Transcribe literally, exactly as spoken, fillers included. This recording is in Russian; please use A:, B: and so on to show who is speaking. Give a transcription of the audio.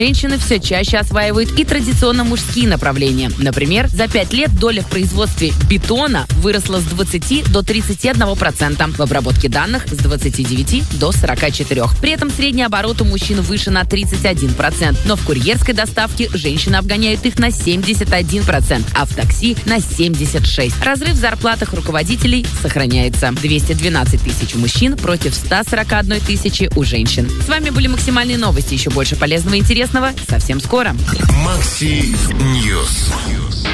A: Женщины все чаще осваивают и традиционно мужские направления. Например, за пять лет доля в производстве бетона выросла с двадцати до тридцати одного процента, в обработке данных с двадцати девяти до сорока четырёх. При этом средний оборот у мужчин выше на тридцать один процент, но в курьерской доставке женщины обгоняют их на семьдесят один процент, а в такси на семьдесят шесть процентов. Разрыв в зарплатах руководителей сохраняется. двести двенадцать тысяч у мужчин против ста сорока одной тысячи у женщин. С вами были максимальные новости. Еще больше полезного и интересного совсем скоро.
B: Макси Ньюс.